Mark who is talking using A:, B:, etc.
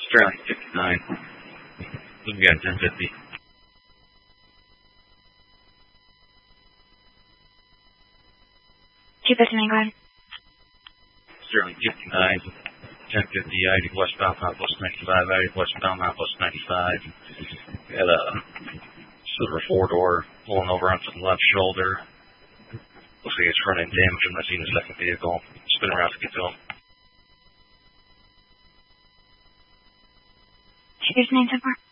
A: Sterling 59. We've got 1050.
B: Keep it to me, go ahead.
A: Sterling 59. 1050, ID westbound, plus 95, ID westbound, plus 95. Got a silver 4-door pulling over onto the left shoulder. Looks like it's front end damage. I'm not seeing the second vehicle. Spin around to get to him.
B: His name, 10-4.